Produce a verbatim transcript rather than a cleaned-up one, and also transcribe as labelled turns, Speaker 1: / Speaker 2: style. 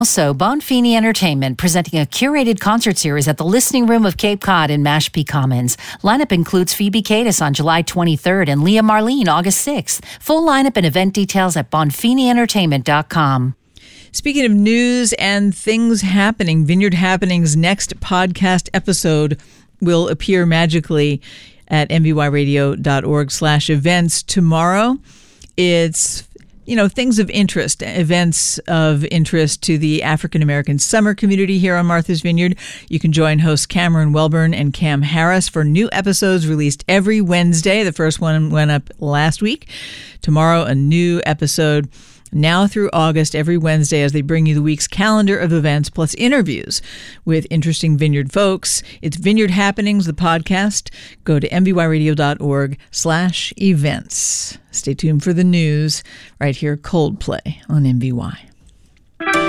Speaker 1: Also, Bonfini Entertainment presenting a curated concert series at the Listening Room of Cape Cod in Mashpee Commons. Lineup includes Phoebe Cadis on July twenty-third and Leah Marlene August sixth. Full lineup and event details at bonfini entertainment dot com.
Speaker 2: Speaking of news and things happening, Vineyard Happenings' next podcast episode will appear magically at m b y radio dot org slash events tomorrow. It's You know, things of interest, events of interest to the African-American summer community here on Martha's Vineyard. You can join hosts Cameron Welburn and Cam Harris for new episodes released every Wednesday. The first one went up last week. Tomorrow, a new episode. Now through August, every Wednesday, as they bring you the week's calendar of events plus interviews with interesting Vineyard folks. It's Vineyard Happenings, the podcast. Go to m b y radio dot org slash events. Stay tuned for the news right here, Coldplay on M B Y.